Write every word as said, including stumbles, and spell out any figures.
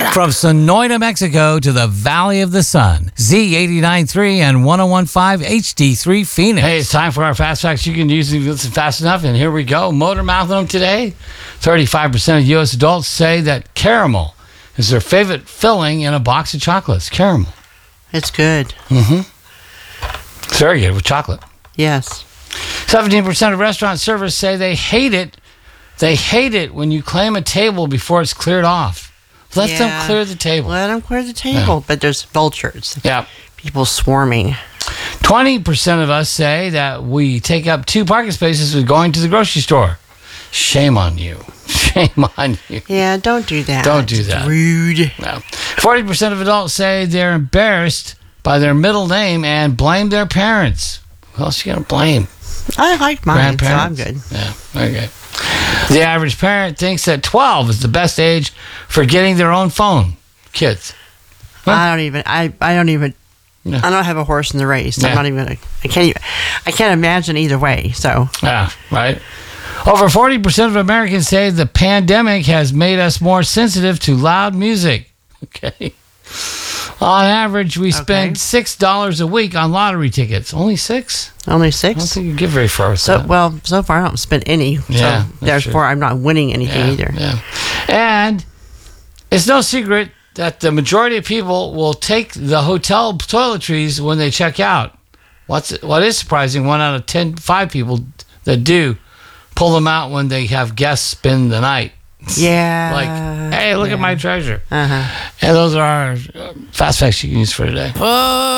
From Sonoita, Mexico to the Valley of the Sun. Z eighty-nine point three and ten fifteen H D three Phoenix. Hey, it's time for our Fast Facts. You can usually listen fast enough, and here we go. Motor mouthing them today. thirty-five percent of U S adults say that caramel is their favorite filling in a box of chocolates. Caramel. It's good. Mm-hmm. It's very good with chocolate. Yes. seventeen percent of restaurant servers say they hate it. They hate it when you claim a table before it's cleared off. Let Yeah. them clear the table. Let them clear the table. Yeah. But there's vultures. Yeah. People swarming. twenty percent of us say that we take up two parking spaces with going to the grocery store. Shame on you. Shame on you. Yeah, don't do that. Don't do It's that. rude. No. forty percent of adults say they're embarrassed by their middle name and blame their parents. Who else you going to blame? I like mine, so I'm Grandparents? good. Yeah, okay. The average parent thinks that twelve is the best age for getting their own phone. Kids. Huh? I don't even. I, I don't even. No. I don't have a horse in the race. Yeah. I'm not even. Gonna, I can't even. I can't imagine either way. So Yeah, right. Over forty percent of Americans say the pandemic has made us more sensitive to loud music. Okay. On average, we spend Okay. six dollars a week on lottery tickets. Only six? only I don't six. think you get very far with So that. well, so far I don't spend any. Yeah, so that's therefore true. I'm not winning anything yeah, either. yeah. And it's no secret that the majority of people will take the hotel toiletries when they check out. What's what is surprising? One out of ten, five people that do pull them out when they have guests spend the night. Yeah. Like, hey, look yeah. at my treasure. Uh huh. And those are our uh, fast facts you can use for today.